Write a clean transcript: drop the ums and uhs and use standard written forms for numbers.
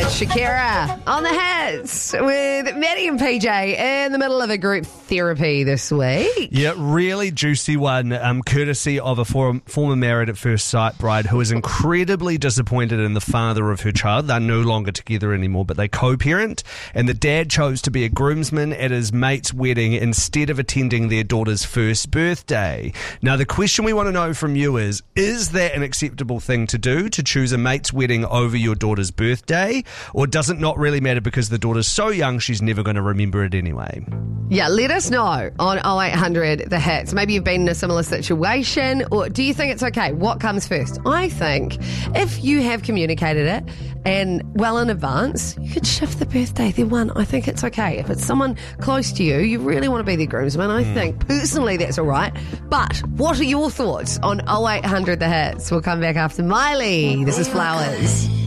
Shakira on the hits with Maddie and PJ in the middle of a group therapy this week. Yeah, really juicy one, courtesy of a former Married at First Sight bride who is incredibly disappointed in the father of her child. They're no longer together anymore, but they co-parent, and the dad chose to be a groomsman at his mate's wedding instead of attending their daughter's first birthday. Now, the question we want to know from you is that an acceptable thing to do, to choose a mate's wedding over your daughter's birthday? Or does it not really matter because the daughter's so young she's never going to remember it anyway? Yeah, let us know on 0800 The Hits. Maybe you've been in a similar situation, or do you think it's okay? What comes first? I think if you have communicated it and well in advance, you could shift the birthday. They're one. I think it's okay. If it's someone close to you, you really want to be their groomsman. I think personally that's all right. But what are your thoughts on 0800 The Hits? We'll come back after Miley. This is Flowers.